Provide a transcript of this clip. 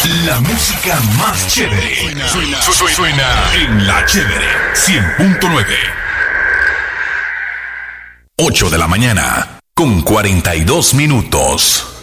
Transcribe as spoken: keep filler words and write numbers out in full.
La música más chévere. Suena, suena, suena, suena en La Chévere cien punto nueve. ocho de la mañana con cuarenta y dos minutos.